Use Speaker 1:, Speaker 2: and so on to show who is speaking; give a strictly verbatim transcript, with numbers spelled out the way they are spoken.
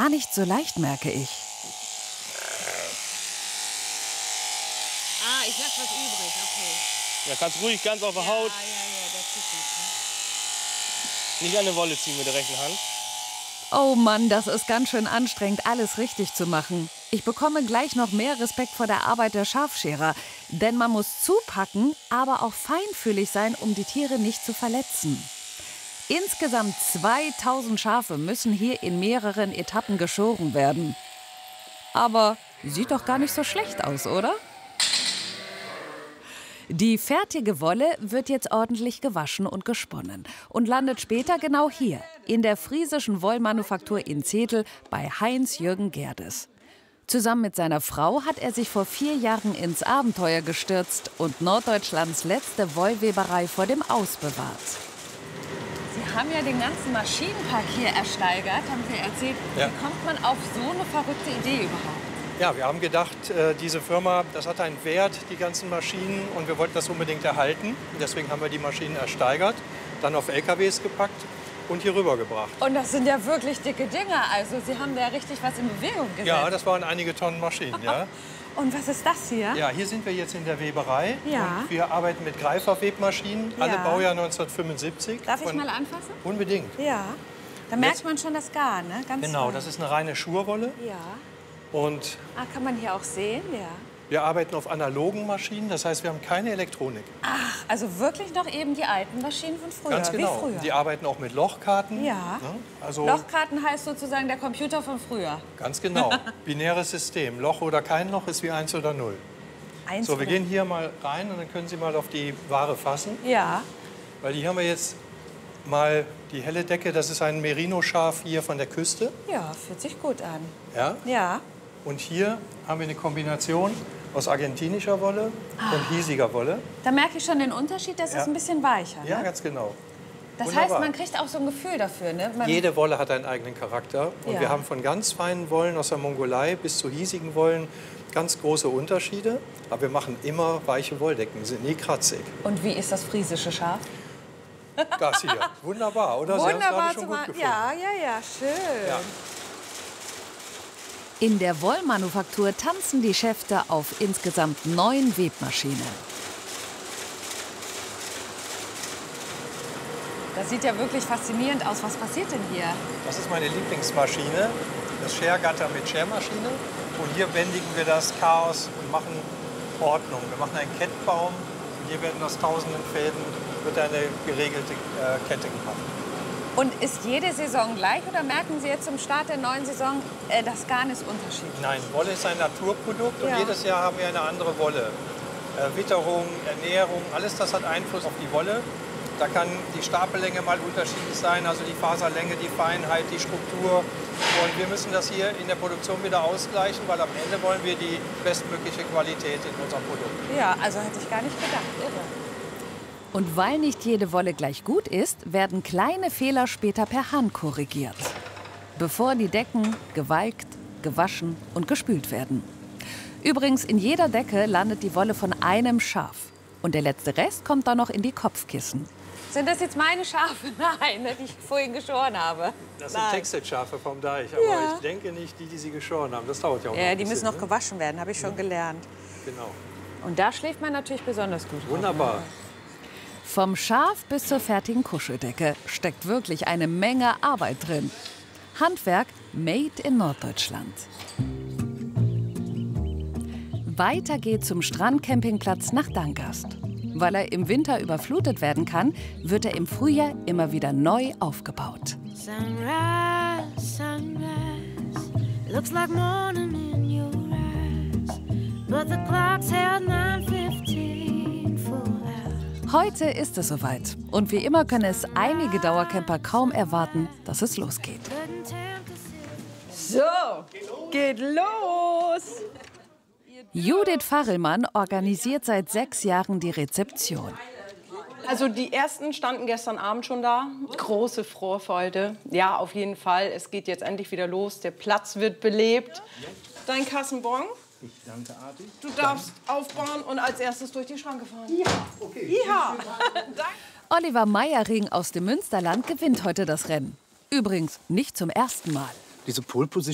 Speaker 1: gar nicht so leicht, merke ich.
Speaker 2: Ah, ich lasse was übrig, okay.
Speaker 3: Ja, kannst ruhig ganz auf der
Speaker 2: Ja,
Speaker 3: Haut.
Speaker 2: ja, ja, das ist nicht, ne?
Speaker 3: Nicht an der Wolle ziehen mit der rechten Hand.
Speaker 1: Oh Mann, das ist ganz schön anstrengend, alles richtig zu machen. Ich bekomme gleich noch mehr Respekt vor der Arbeit der Schafscherer. Denn man muss zupacken, aber auch feinfühlig sein, um die Tiere nicht zu verletzen. Insgesamt zweitausend Schafe müssen hier in mehreren Etappen geschoren werden. Aber sieht doch gar nicht so schlecht aus, oder? Die fertige Wolle wird jetzt ordentlich gewaschen und gesponnen und landet später genau hier, in der friesischen Wollmanufaktur in Zetel bei Heinz-Jürgen Gerdes. Zusammen mit seiner Frau hat er sich vor vier Jahren ins Abenteuer gestürzt und Norddeutschlands letzte Wollweberei vor dem Aus bewahrt. Sie haben ja den ganzen Maschinenpark hier ersteigert, haben Sie erzählt.
Speaker 4: Ja.
Speaker 1: Wie kommt man auf so eine verrückte Idee überhaupt?
Speaker 4: Ja, wir haben gedacht, äh, diese Firma, das hat einen Wert, die ganzen Maschinen, und wir wollten das unbedingt erhalten. Deswegen haben wir die Maschinen ersteigert, dann auf L K Ws gepackt und hier rübergebracht.
Speaker 1: Und das sind ja wirklich dicke Dinger. Also Sie haben da richtig was in Bewegung gesetzt.
Speaker 4: Ja, das waren einige Tonnen Maschinen, ja.
Speaker 1: Und was ist das hier?
Speaker 4: Ja, hier sind wir jetzt in der Weberei.
Speaker 1: Ja.
Speaker 4: Und wir arbeiten mit Greiferwebmaschinen, alle
Speaker 1: Ja.
Speaker 4: Baujahr neunzehnhundertfünfundsiebzig.
Speaker 1: Darf ich
Speaker 4: Und
Speaker 1: mal anfassen?
Speaker 4: Unbedingt.
Speaker 1: Ja. Da merkt man schon das Garn, ne? Ganz
Speaker 4: Genau,
Speaker 1: fein.
Speaker 4: das ist eine reine Schurwolle.
Speaker 1: Ja.
Speaker 4: Und
Speaker 1: Ah, kann man hier auch sehen, ja.
Speaker 4: wir arbeiten auf analogen Maschinen, das heißt, wir haben keine Elektronik.
Speaker 1: Ach, also wirklich noch eben die alten Maschinen von früher,
Speaker 4: Ganz genau.
Speaker 1: wie früher.
Speaker 4: Die arbeiten auch mit Lochkarten.
Speaker 1: Ja.
Speaker 4: Ne? Also
Speaker 1: Lochkarten heißt sozusagen der Computer von früher.
Speaker 4: ganz genau. Binäres System. Loch oder kein Loch ist wie eins oder null.
Speaker 1: Eins
Speaker 4: So, wir
Speaker 1: oder-
Speaker 4: gehen hier mal rein und dann können Sie mal auf die Ware fassen.
Speaker 1: Ja.
Speaker 4: Weil hier haben wir jetzt mal die helle Decke. Das ist ein Merino-Schaf hier von der Küste.
Speaker 1: Ja, fühlt sich gut an.
Speaker 4: Ja.
Speaker 1: Ja.
Speaker 4: Und hier haben wir eine Kombination aus argentinischer Wolle und hiesiger Wolle.
Speaker 1: Da merke ich schon den Unterschied, das
Speaker 4: Ja.
Speaker 1: ist ein bisschen weicher. Ne?
Speaker 4: Ja, ganz genau.
Speaker 1: das
Speaker 4: wunderbar.
Speaker 1: heißt, man kriegt auch so ein Gefühl dafür. Ne? Man
Speaker 4: Jede Wolle hat einen eigenen Charakter. Und
Speaker 1: Ja.
Speaker 4: wir haben von ganz feinen Wollen aus der Mongolei bis zu hiesigen Wollen ganz große Unterschiede. Aber wir machen immer weiche Wolldecken, sind nie kratzig.
Speaker 1: Und wie ist das friesische Schaf?
Speaker 4: Das hier. Wunderbar, oder? Sie haben es
Speaker 1: Wunderbar
Speaker 4: gerade schon
Speaker 1: zu
Speaker 4: gut
Speaker 1: machen.
Speaker 4: gefunden.
Speaker 1: Ja, ja, ja, schön.
Speaker 4: Ja.
Speaker 1: In der Wollmanufaktur tanzen die Schäfte auf insgesamt neun Webmaschinen. Das sieht ja wirklich faszinierend aus. Was passiert denn hier?
Speaker 4: Das ist meine Lieblingsmaschine, das Schergatter mit Schermaschine. Und hier bändigen wir das Chaos und machen Ordnung. Wir machen einen Kettbaum. Und hier werden aus tausenden Fäden wird eine geregelte äh, Kette gemacht.
Speaker 1: Und ist jede Saison gleich oder merken Sie jetzt zum Start der neuen Saison, äh, das Garn ist unterschiedlich?
Speaker 4: Nein, Wolle ist ein Naturprodukt und
Speaker 1: Ja.
Speaker 4: jedes Jahr haben wir eine andere Wolle. Äh, Witterung, Ernährung, alles das hat Einfluss auf die Wolle. Da kann die Stapellänge mal unterschiedlich sein, also die Faserlänge, die Feinheit, die Struktur. Und wir müssen das hier in der Produktion wieder ausgleichen, weil am Ende wollen wir die bestmögliche Qualität in unserem Produkt.
Speaker 1: Ja, also hätte ich gar nicht gedacht. Irre. Und weil nicht jede Wolle gleich gut ist, werden kleine Fehler später per Hand korrigiert. Bevor die Decken gewalkt, gewaschen und gespült werden. Übrigens, in jeder Decke landet die Wolle von einem Schaf. Und der letzte Rest kommt dann noch in die Kopfkissen. Sind das jetzt meine Schafe? Nein, die ich vorhin geschoren habe.
Speaker 4: Das sind
Speaker 1: Nein.
Speaker 4: Textilschafe vom Deich, aber
Speaker 1: Ja.
Speaker 4: ich denke nicht die, die sie geschoren haben. Das dauert ja auch noch
Speaker 1: Ja,
Speaker 4: ein
Speaker 1: die
Speaker 4: bisschen,
Speaker 1: müssen noch
Speaker 4: ne?
Speaker 1: gewaschen werden, habe ich schon gelernt.
Speaker 4: Genau.
Speaker 1: Und da schläft man natürlich besonders gut drauf.
Speaker 4: Wunderbar.
Speaker 1: Vom Schaf bis zur fertigen Kuscheldecke steckt wirklich eine Menge Arbeit drin. Handwerk made in Norddeutschland. Weiter geht's zum Strandcampingplatz nach Dangast. Weil er im Winter überflutet werden kann, wird er im Frühjahr immer wieder neu aufgebaut.
Speaker 5: Sunrise, sunrise, looks like morning in your eyes, but the clock's held nine fifteen for hours.
Speaker 1: Heute ist es soweit. Und wie immer können es einige Dauercamper kaum erwarten, dass es losgeht.
Speaker 6: So, geht los!
Speaker 1: Judith Farrellmann organisiert seit sechs Jahren die Rezeption.
Speaker 6: Also die ersten standen gestern Abend schon da. Große Vorfreude. Ja, auf jeden Fall. Es geht jetzt endlich wieder los. Der Platz wird belebt. Dein Kassenbon.
Speaker 7: Ich danke artig.
Speaker 6: Du darfst aufbauen und als erstes durch die Schranke fahren.
Speaker 7: Ja, okay.
Speaker 6: Ja.
Speaker 1: Oliver Meyering aus dem Münsterland gewinnt heute das Rennen. Übrigens nicht zum ersten Mal.
Speaker 7: Diese Pole Position